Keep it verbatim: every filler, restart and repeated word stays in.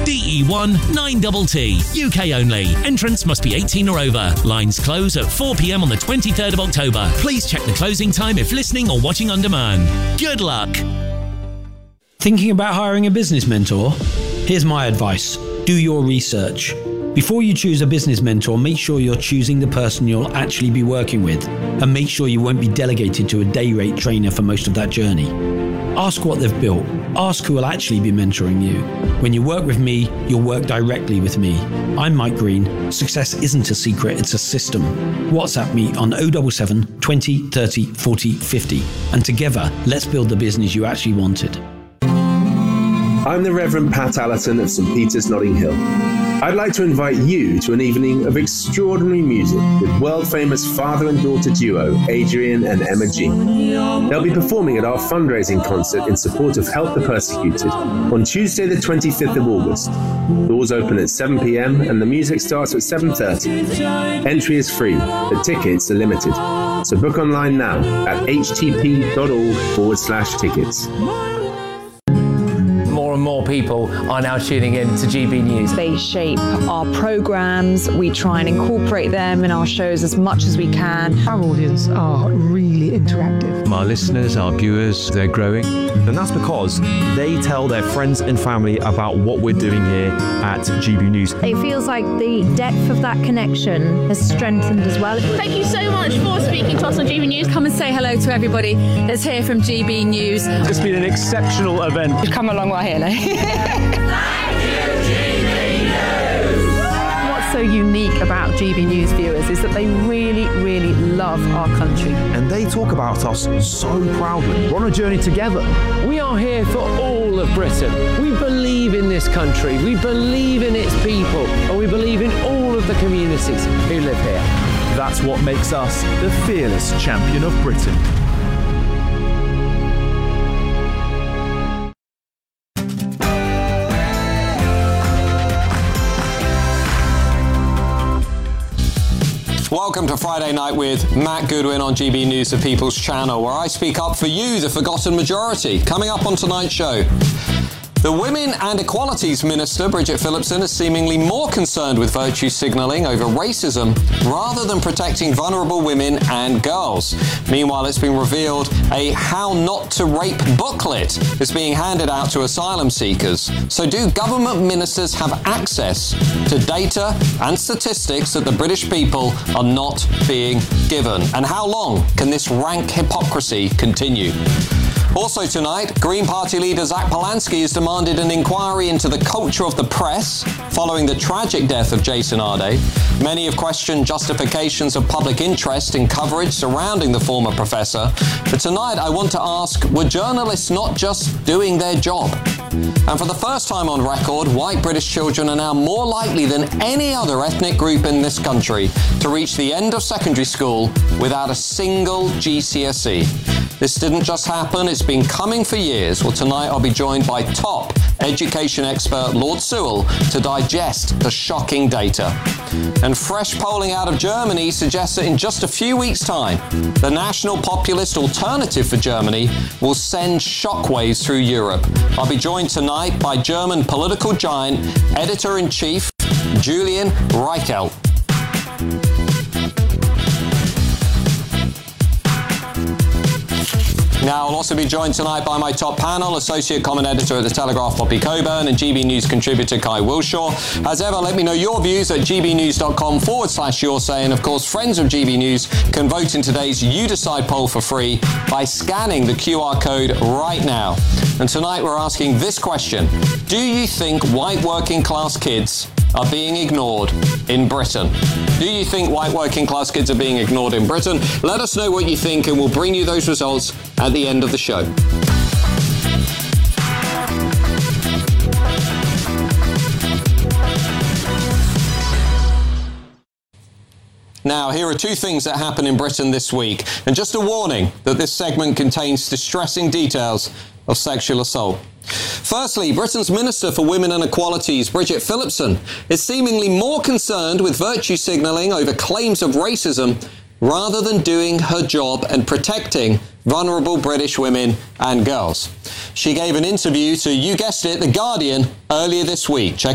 D E one nine T T. U K only. Entrance must be eighteen or over. Lines close at four p.m. on the twenty-third of October. Please check the closing time if listening or watching on demand. Good luck. Thinking about hiring a business mentor? Here's my advice. Do your research. Before you choose a business mentor, make sure you're choosing the person you'll actually be working with, and make sure you won't be delegated to a day rate trainer for most of that journey. Ask what they've built. Ask who will actually be mentoring you. When you work with me, you'll work directly with me. I'm Mike Green. Success isn't a secret, it's a system. WhatsApp me on oh seven seven, twenty, thirty, forty, fifty. And together, let's build the business you actually wanted. I'm the Reverend Pat Allerton of St Peter's, Notting Hill. I'd like to invite you to an evening of extraordinary music with world-famous father and daughter duo Adrian and Emma G. They'll be performing at our fundraising concert in support of Help the Persecuted on Tuesday the twenty-fifth of August. Doors open at seven p.m. and the music starts at seven thirty. Entry is free, but tickets are limited. So book online now at htp.org forward slash tickets. More and more people are now tuning in to G B News. They shape our programmes. We try and incorporate them in our shows as much as we can. Our audience are really interactive. Our listeners, our viewers, they're growing. And that's because they tell their friends and family about what we're doing here at G B News. It feels like the depth of that connection has strengthened as well. Thank you so much for speaking to us on G B News. Come and say hello to everybody that's here from G B News. It's been an exceptional event. We've come a long way here now. What's so unique about G B News viewers is that they really, really love our country. And they talk about us so proudly. We're on a journey together. We are here for all of Britain. We believe in this country, we believe in its people, and we believe in all of the communities who live here. That's what makes us the fearless champion of Britain. Welcome to Friday Night with Matt Goodwin on G B News, the People's Channel, where I speak up for you, the forgotten majority. Coming up on tonight's show, the Women and Equalities Minister, Bridget Phillipson, is seemingly more concerned with virtue signalling over racism rather than protecting vulnerable women and girls. Meanwhile, it's been revealed a How Not to Rape booklet is being handed out to asylum seekers. So do government ministers have access to data and statistics that the British people are not being given? And how long can this rank hypocrisy continue? Also tonight, Green Party leader Zach Polanski has demanded an inquiry into the culture of the press following the tragic death of Jason Arde. Many have questioned justifications of public interest in coverage surrounding the former professor. But tonight, I want to ask, were journalists not just doing their job? And for the first time on record, white British children are now more likely than any other ethnic group in this country to reach the end of secondary school without a single G C S E. This didn't just happen, it's been coming for years. Well, tonight I'll be joined by top education expert Lord Sewell to digest the shocking data. And fresh polling out of Germany suggests that in just a few weeks' time, the national populist Alternative for Germany will send shockwaves through Europe. I'll be joined tonight by German political giant, editor-in-chief Julian Reichelt. Now, I'll also be joined tonight by my top panel, Associate Comment Editor at The Telegraph, Poppy Coburn, and G B News contributor Kai Wilshaw. As ever, let me know your views at gbnews.com forward slash your say. And of course, friends of G B News can vote in today's You Decide poll for free by scanning the Q R code right now. And tonight we're asking this question. Do you think white working class kids are being ignored in Britain? Do you think white working class kids are being ignored in Britain? Let us know what you think and we'll bring you those results at the end of the show. Now, here are two things that happened in Britain this week, and just a warning that this segment contains distressing details of sexual assault. Firstly, Britain's Minister for Women and Equalities, Bridget Phillipson, is seemingly more concerned with virtue signalling over claims of racism rather than doing her job and protecting vulnerable British women and girls. She gave an interview to, you guessed it, The Guardian earlier this week. Check